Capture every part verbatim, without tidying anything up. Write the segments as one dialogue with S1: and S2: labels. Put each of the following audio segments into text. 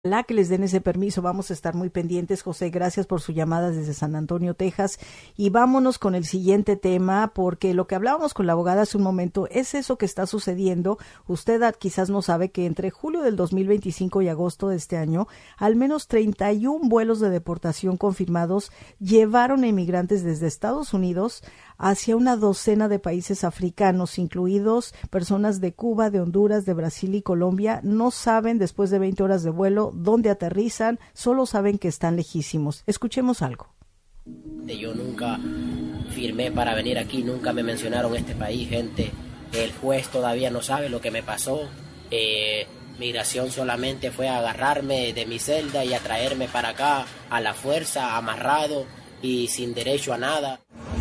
S1: La que les den ese permiso, vamos a estar muy pendientes. José, gracias por su llamada desde San Antonio, Texas. Y vámonos con el siguiente tema, porque lo que hablábamos con la abogada hace un momento es eso que está sucediendo. Usted quizás no sabe que entre julio del dos mil veinticinco y agosto de este año, al menos treinta y un vuelos de deportación confirmados llevaron a inmigrantes desde Estados Unidos hacia una docena de países africanos, incluidos personas de Cuba, de Honduras, de Brasil y Colombia. No saben, después de veinte horas de vuelo, dónde aterrizan, solo saben que están lejísimos. Escuchemos algo.
S2: Yo nunca firmé para venir aquí, nunca me mencionaron este país, gente. El juez todavía no sabe lo que me pasó. Eh, migración solamente fue a agarrarme de mi celda y a traerme para acá a la fuerza, amarrado y sin derecho a nada.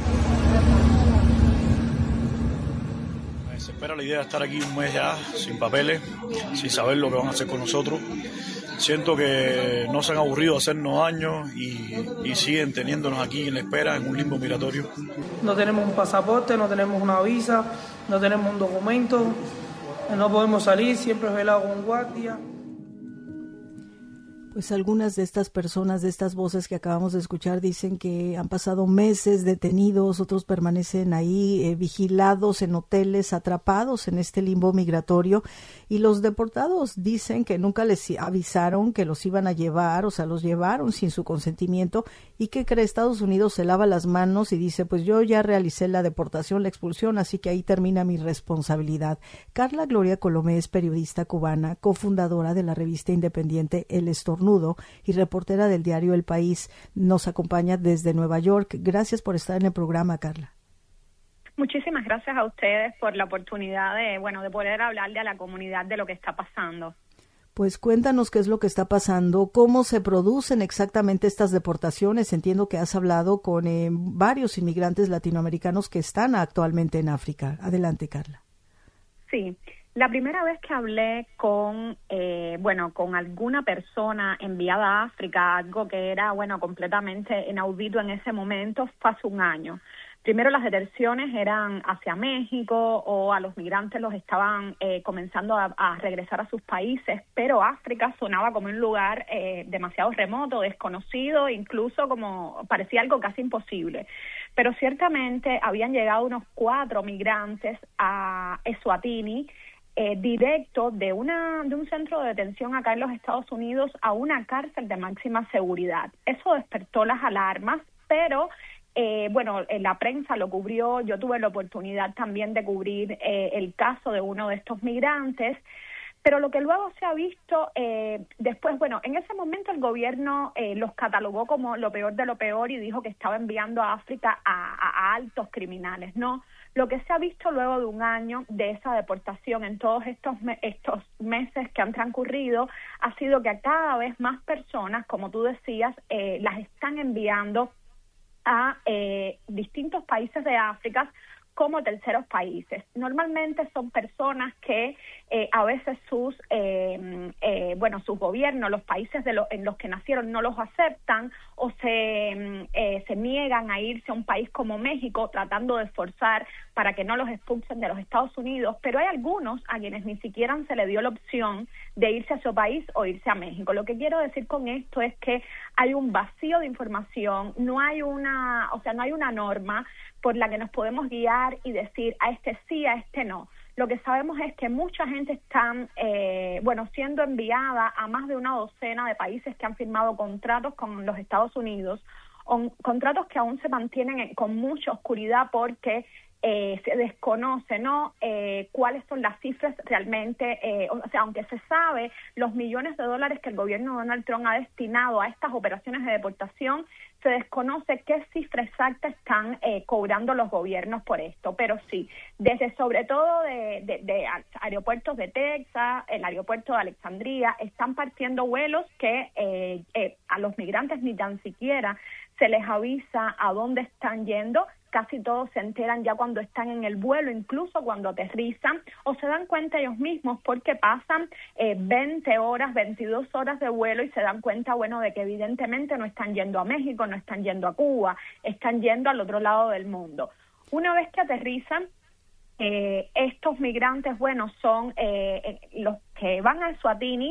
S3: Me desespera la idea de estar aquí un mes ya, sin papeles, sin saber lo que van a hacer con nosotros. Siento que no se han aburrido de hacernos daño y, y siguen teniéndonos aquí en la espera, en un limbo migratorio.
S4: No tenemos un pasaporte, no tenemos una visa, no tenemos un documento, no podemos salir, siempre es velado con guardia.
S1: Pues algunas de estas personas, de estas voces que acabamos de escuchar, dicen que han pasado meses detenidos, otros permanecen ahí eh, vigilados en hoteles, atrapados en este limbo migratorio, y los deportados dicen que nunca les avisaron que los iban a llevar, o sea, los llevaron sin su consentimiento, y que cree Estados Unidos se lava las manos y dice, pues yo ya realicé la deportación, la expulsión, así que ahí termina mi responsabilidad. Carla Gloria Colomé es periodista cubana, cofundadora de la revista independiente El Estornudo y reportera del diario El País. Nos acompaña desde Nueva York. Gracias por estar en el programa, Carla.
S5: Muchísimas gracias a ustedes por la oportunidad de, bueno, de poder hablarle a la comunidad de lo que está pasando.
S1: Pues cuéntanos qué es lo que está pasando, cómo se producen exactamente estas deportaciones. Entiendo que has hablado con eh, varios inmigrantes latinoamericanos que están actualmente en África. Adelante, Carla.
S5: Sí. La primera vez que hablé con, eh, bueno, con alguna persona enviada a África, algo que era, bueno, completamente inaudito en ese momento, fue hace un año. Primero las detenciones eran hacia México o a los migrantes los estaban eh, comenzando a, a regresar a sus países, pero África sonaba como un lugar eh, demasiado remoto, desconocido, incluso como parecía algo casi imposible. Pero ciertamente habían llegado unos cuatro migrantes a Eswatini, Eh, directo de una de un centro de detención acá en los Estados Unidos a una cárcel de máxima seguridad. Eso despertó las alarmas, pero eh, bueno, eh, la prensa lo cubrió. Yo tuve la oportunidad también de cubrir eh, el caso de uno de estos migrantes. Pero lo que luego se ha visto eh, después, bueno, en ese momento el gobierno eh, los catalogó como lo peor de lo peor y dijo que estaba enviando a África a, a, a altos criminales, ¿no? Lo que se ha visto luego de un año de esa deportación en todos estos me- estos meses que han transcurrido ha sido que a cada vez más personas, como tú decías, eh, las están enviando a eh, distintos países de África como terceros países. Normalmente son personas que eh, a veces sus eh, eh, bueno sus gobiernos, los países de lo, en los que nacieron no los aceptan o se, eh, se niegan a irse a un país como México tratando de forzar para que no los expulsen de los Estados Unidos, pero hay algunos a quienes ni siquiera se le dio la opción de irse a su país o irse a México. Lo que quiero decir con esto es que hay un vacío de información, no hay una, o sea, no hay una norma por la que nos podemos guiar y decir a este sí, a este no. Lo que sabemos es que mucha gente está, eh, bueno, siendo enviada a más de una docena de países que han firmado contratos con los Estados Unidos, on, contratos que aún se mantienen en, con mucha oscuridad porque eh, se desconoce, ¿no? Eh, cuáles son las cifras realmente, eh, o sea, aunque se sabe los millones de dólares que el gobierno de Donald Trump ha destinado a estas operaciones de deportación, se desconoce qué cifra exacta están eh, cobrando los gobiernos por esto, pero sí, desde sobre todo de, de, de aeropuertos de Texas, el aeropuerto de Alexandria, están partiendo vuelos que eh, eh, a los migrantes ni tan siquiera se les avisa a dónde están yendo. Casi todos se enteran ya cuando están en el vuelo, incluso cuando aterrizan, o se dan cuenta ellos mismos porque pasan eh, veinte horas, veintidós horas de vuelo y se dan cuenta, bueno, de que evidentemente no están yendo a México, no están yendo a Cuba, están yendo al otro lado del mundo. Una vez que aterrizan, eh, estos migrantes, bueno, son eh, los que van a Eswatini.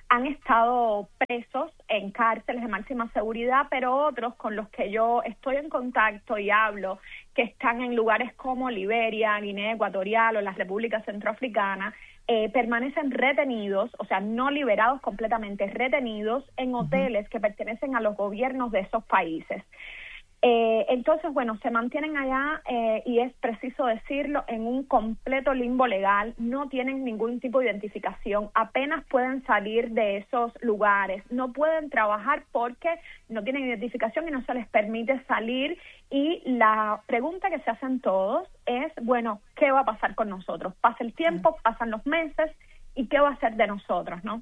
S5: han estado presos en cárceles de máxima seguridad, pero otros con los que yo estoy en contacto y hablo, que están en lugares como Liberia, Guinea Ecuatorial o la República Centroafricana, eh, permanecen retenidos, o sea, no liberados completamente, retenidos en hoteles que pertenecen a los gobiernos de esos países. Eh, entonces, bueno, se mantienen allá eh, y es preciso decirlo, en un completo limbo legal, no tienen ningún tipo de identificación, apenas pueden salir de esos lugares, no pueden trabajar porque no tienen identificación y no se les permite salir, y la pregunta que se hacen todos es, bueno, ¿qué va a pasar con nosotros? Pasa el tiempo, pasan los meses, ¿y qué va a ser de nosotros, no?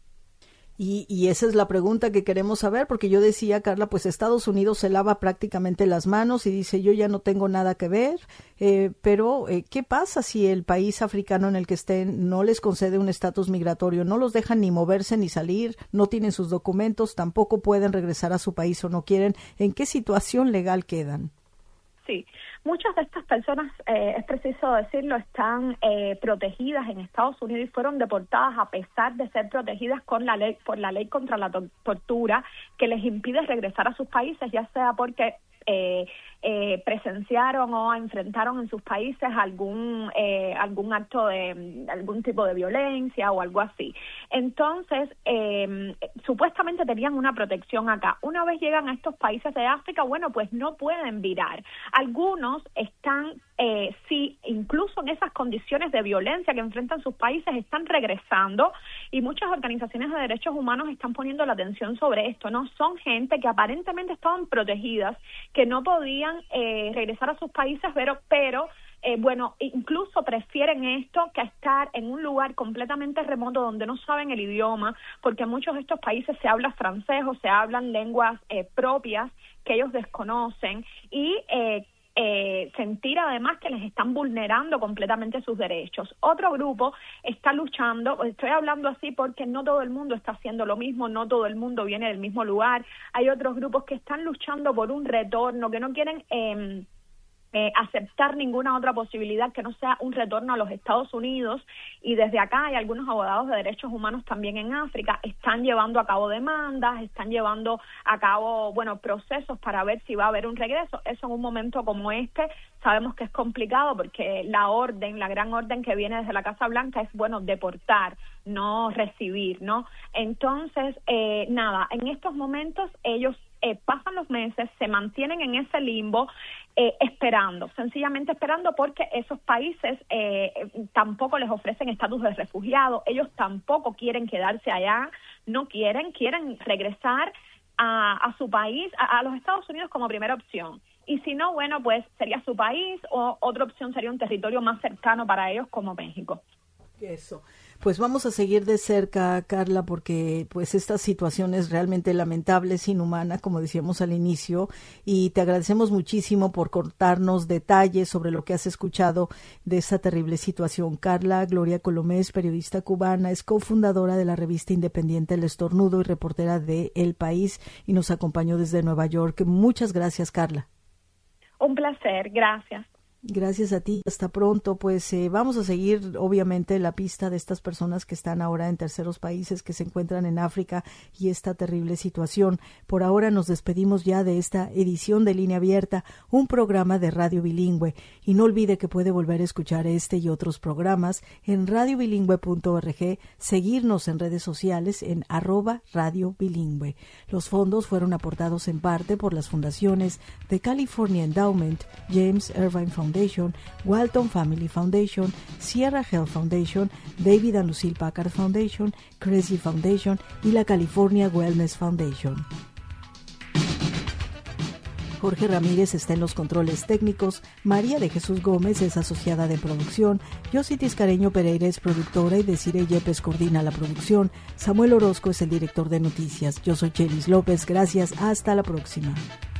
S1: Y, y esa es la pregunta que queremos saber, porque yo decía, Carla, pues Estados Unidos se lava prácticamente las manos y dice, yo ya no tengo nada que ver, eh, pero eh, ¿qué pasa si el país africano en el que estén no les concede un estatus migratorio, no los dejan ni moverse ni salir, no tienen sus documentos, tampoco pueden regresar a su país o no quieren? ¿En qué situación legal quedan?
S5: Sí, muchas de estas personas, eh, es preciso decirlo, están eh, protegidas en Estados Unidos y fueron deportadas a pesar de ser protegidas con la ley, por la ley contra la to- tortura, que les impide regresar a sus países, ya sea porque eh, eh, presenciaron o enfrentaron en sus países algún eh, algún acto de algún tipo de violencia o algo así. Entonces, eh, supuestamente tenían una protección acá. Una vez llegan a estos países de África, bueno, pues no pueden virar. Algunos están, eh, sí, incluso en esas condiciones de violencia que enfrentan sus países, están regresando, y muchas organizaciones de derechos humanos están poniendo la atención sobre esto, ¿no? Son gente que aparentemente estaban protegidas, que no podían eh, regresar a sus países, pero, pero eh, bueno, incluso prefieren esto que estar en un lugar completamente remoto donde no saben el idioma, porque en muchos de estos países se habla francés o se hablan lenguas eh, propias que ellos desconocen, y eh, Eh, sentir además que les están vulnerando completamente sus derechos. Otro grupo está luchando, estoy hablando así porque no todo el mundo está haciendo lo mismo, no todo el mundo viene del mismo lugar. Hay otros grupos que están luchando por un retorno, que no quieren eh, eh, aceptar ninguna otra posibilidad que no sea un retorno a los Estados Unidos, y desde acá hay algunos abogados de derechos humanos también en África, están llevando a cabo demandas, están llevando a cabo, bueno, procesos para ver si va a haber un regreso. Eso en un momento como este sabemos que es complicado, porque la orden, la gran orden que viene desde la Casa Blanca es, bueno, deportar, no recibir, ¿no? Entonces, eh, nada, en estos momentos ellos eh, pasan los meses, se mantienen en ese limbo, eh, esperando, sencillamente esperando, porque esos países eh, tampoco les ofrecen estatus de refugiado, ellos tampoco quieren quedarse allá, no quieren, quieren regresar a, a su país, a, a los Estados Unidos como primera opción. Y si no, bueno, pues sería su país, o otra opción sería un territorio más cercano para ellos como México.
S1: Eso. Pues vamos a seguir de cerca, Carla, porque pues esta situación es realmente lamentable, es inhumana, como decíamos al inicio, y te agradecemos muchísimo por contarnos detalles sobre lo que has escuchado de esta terrible situación. Carla Gloria Colomés, periodista cubana, es cofundadora de la revista independiente El Estornudo y reportera de El País, y nos acompañó desde Nueva York. Muchas gracias, Carla.
S5: Un placer, gracias.
S1: Gracias a ti, hasta pronto. Pues eh, vamos a seguir obviamente la pista de estas personas que están ahora en terceros países, que se encuentran en África, y esta terrible situación. Por ahora nos despedimos ya de esta edición de Línea Abierta, un programa de radio bilingüe, y no olvide que puede volver a escuchar este y otros programas en radio bilingüe punto org, seguirnos en redes sociales en arroba radio bilingüe. Los fondos fueron aportados en parte por las fundaciones de California Endowment, James Irvine Foundation, Walton Family Foundation, Sierra Health Foundation, David and Lucille Packard Foundation, Crazy Foundation y la California Wellness Foundation. Jorge Ramírez está en los controles técnicos, María de Jesús Gómez es asociada de producción, Yossi Tiscareño Pereira es productora y Desiree Yepes coordina la producción, Samuel Orozco es el director de noticias. Yo soy Chelis López, gracias, hasta la próxima.